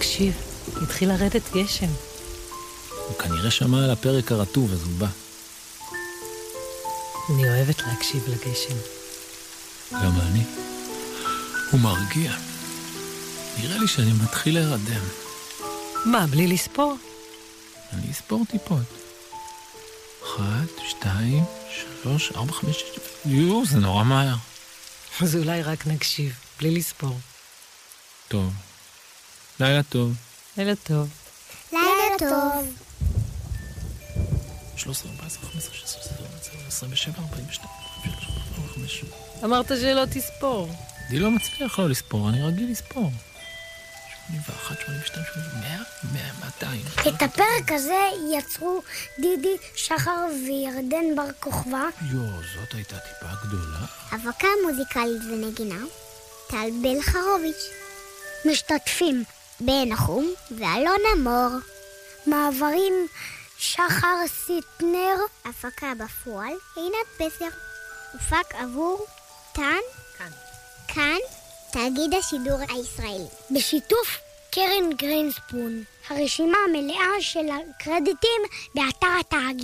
תקשיב, התחיל לרדת גשם. הוא כנראה שמע על הפרק הרטוב, אז הוא בא. אני אוהבת להקשיב לגשם. גם אני. הוא מרגיע. נראה לי שאני מתחיל להירדם. מה, בלי לספור? אני אספור טיפות. 1, 2, 3, 4, 5, 6... יו, זה נורא מהר. אז אולי רק נקשיב, בלי לספור. טוב. לילה טוב. לילה טוב. לילה טוב. 13, 14, 15, 16, 17, 27, 42, 45. אמרת שלא תספור. אני לא מצליח לא לספור, אני רגיל לספור. 81, 82, 100, 100, 200. את הפרק הזה יצרו דידי, שחר וירדן בר כוכבא. זאת הייתה טיפה גדולה. הפקה מוזיקלית ונגינה, טל בלחרוביץ'. משתתפים בן נחום ואלונה מור. מעברים שחר סיטנר. הפקה בפועל עינת פסר. הופק עבור כאן תאגיד השידור הישראלי בשיתוף קרן גרינספון. הרשימה המלאה של הקרדיטים באתר התאגיד.